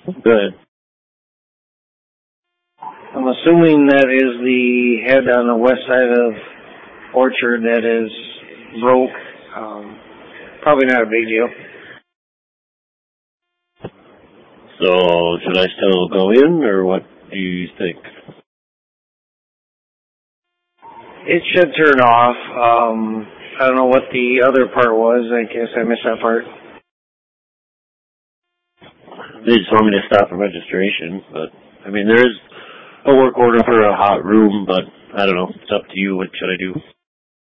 Good. I'm assuming that is the head on the west side of Orchard that is broke. Probably not a big deal. So, should I still go in, or what do you think? It should turn off. I don't know what the other part was. I guess I missed that part. They just want me to stop for registration, but, I mean, there is a work order for a hot room, but I don't know. It's up to you. What should I do?